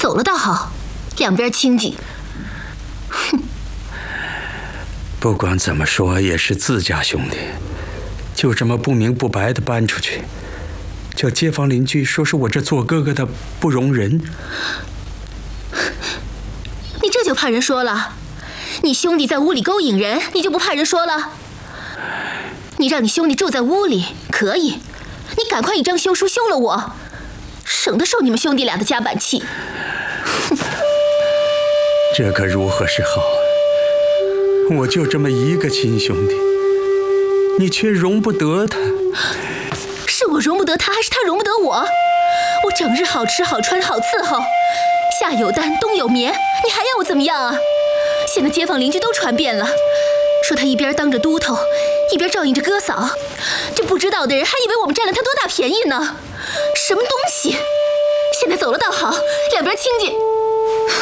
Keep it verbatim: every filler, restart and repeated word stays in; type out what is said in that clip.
走了倒好，两边清静。 哼，不管怎么说也是自家兄弟，就这么不明不白的搬出去，叫街坊邻居说是我这做哥哥的不容人。 你这就怕人说了？你兄弟在屋里勾引人，你就不怕人说了？你让你兄弟住在屋里可以，你赶快一张休书休了我，省得受你们兄弟俩的夹板气。 这可如何是好？我就这么一个亲兄弟，你却容不得他。 是我容不得他，还是他容不得我？我整日好吃好穿好伺候，夏有单冬有眠，你还要我怎么样啊？现在街坊邻居都传遍了，说他一边当着都头，一边照应着哥嫂，这不知道的人还以为我们占了他多大便宜呢。什么东西？现在走了倒好，两边清静。